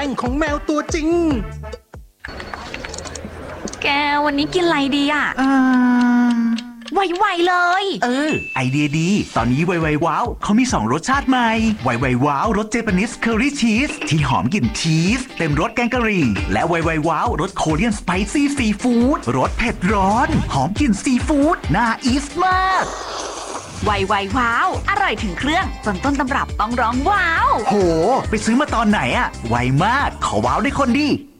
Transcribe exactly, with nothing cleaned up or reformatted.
งของแมวตัวจริงแกวันนี้กินอะไรดีอ่ะอืมไวๆเลยเออไอเดียดีตอนนี้ไวไวว้าวเขามีสองรสชาติใหม่ไวไวว้าวรสเจแปนิสเคอรี่ชีสที่หอมกลิ่นชีสเต็มรสแกงกะหรี่และไวไวว้าวรสโคเรียนสไปซี่ซีฟู้ดรสเผ็ดร้อนหอมกลิ่นซีฟู้ดน่าอีสมากไวไวว้าวอร่อยถึงเครื่องจนต้นตำรับต้องร้องว้าวโหไปซื้อมาตอนไหนอะไวมากขอว้าวได้คนดี